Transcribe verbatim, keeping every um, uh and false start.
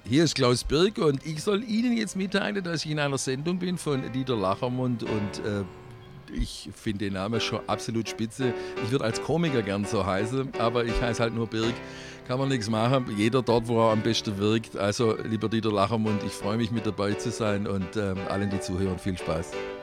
Hier ist Klaus Birk und ich soll Ihnen jetzt mitteilen, dass ich in einer Sendung bin von Dieter Lachermund und äh, ich finde den Namen schon absolut spitze. Ich würde als Komiker gern so heißen, aber ich heiße halt nur Birk. Kann man nichts machen. Jeder dort, wo er am besten wirkt. Also, lieber Dieter Lachermund, ich freue mich mit dabei zu sein und ähm, allen, die zuhören, viel Spaß.